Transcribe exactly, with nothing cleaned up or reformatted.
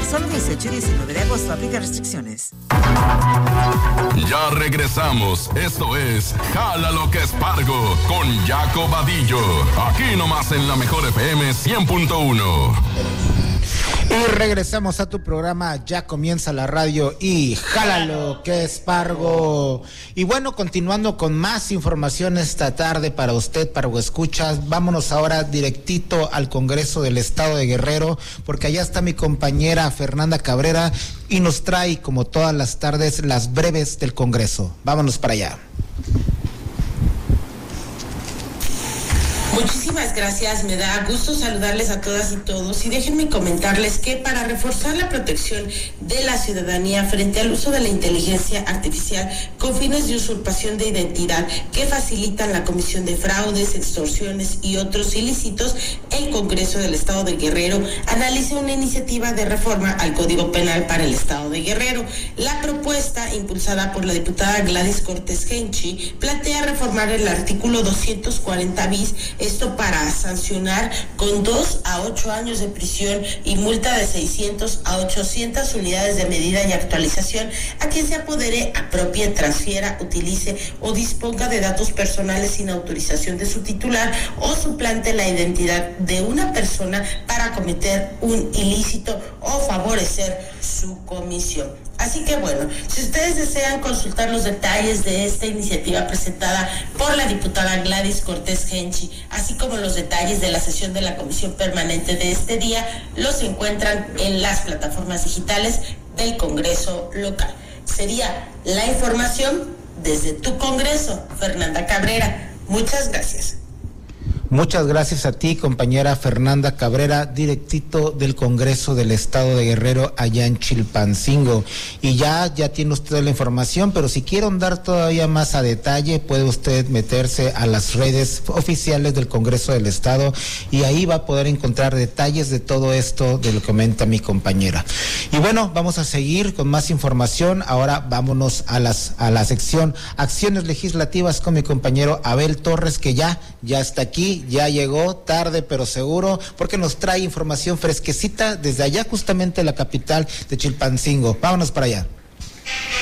Solo dieciocho y diecinueve de agosto. Aplica restricciones. Ya regresamos. Esto es Jala lo que es Pargo con Jaco Vadillo. Aquí nomás en la mejor F M cien punto uno. Y regresamos a tu programa. Ya comienza la radio y jálalo que es Pargo. Y bueno, continuando con más información esta tarde para usted, para escuchas, vámonos ahora directito al Congreso del Estado de Guerrero, porque allá está mi compañera Fernanda Cabrera y nos trae, como todas las tardes, las breves del Congreso. Vámonos para allá. Muchísimas gracias, me da gusto saludarles a todas y todos y déjenme comentarles que para reforzar la protección de la ciudadanía frente al uso de la inteligencia artificial con fines de usurpación de identidad que facilitan la comisión de fraudes, extorsiones y otros ilícitos, el Congreso del Estado de Guerrero analiza una iniciativa de reforma al Código Penal para el Estado de Guerrero. La propuesta, impulsada por la diputada Gladys Cortés Genchi, plantea reformar el artículo doscientos cuarenta bis, esto para sancionar con dos a ocho años de prisión y multa de seiscientos a ochocientas unidades de medida y actualización a quien se apodere, apropie, transfiera, utilice o disponga de datos personales sin autorización de su titular o suplante la identidad de una persona para cometer un ilícito o favorecer su comisión. Así que bueno, si ustedes desean consultar los detalles de esta iniciativa presentada por la diputada Gladys Cortés Genchi, así como los detalles de la sesión de la Comisión Permanente de este día, los encuentran en las plataformas digitales del Congreso local. Sería la información desde tu Congreso, Fernanda Cabrera. Muchas gracias. Muchas gracias a ti, compañera Fernanda Cabrera, directito del Congreso del Estado de Guerrero, allá en Chilpancingo. Y ya, ya tiene usted la información, pero si quiere andar todavía más a detalle, puede usted meterse a las redes oficiales del Congreso del Estado y ahí va a poder encontrar detalles de todo esto de lo que comenta mi compañera. Y bueno, vamos a seguir con más información. Ahora vámonos a las a la sección Acciones Legislativas con mi compañero Abel Torres, que ya, ya está aquí. Ya llegó tarde pero seguro, porque nos trae información fresquecita desde allá, justamente la capital de Chilpancingo. Vámonos para allá.